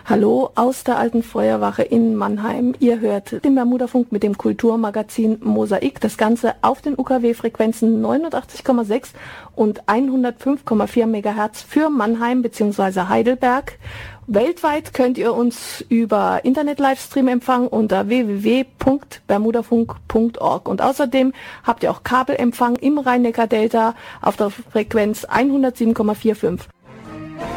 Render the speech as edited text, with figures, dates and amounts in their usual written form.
Hallo aus der Alten Feuerwache in Mannheim. Ihr hört den Bermudafunk mit dem Kulturmagazin Mosaik. Das Ganze auf den UKW-Frequenzen 89,6 und 105,4 MHz für Mannheim bzw. Heidelberg. Weltweit könnt ihr uns über Internet-Livestream empfangen unter www.bermudafunk.org. Und außerdem habt ihr auch Kabelempfang im Rhein-Neckar-Delta auf der Frequenz 107,45.